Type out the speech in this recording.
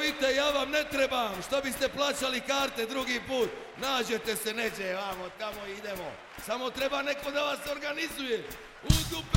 idite, ja vam ne trebam. Što biste plaćali karte drugi put? Nađete se neđe, vamo, tamo idemo. Samo treba neko da vas organizuje. U dupe!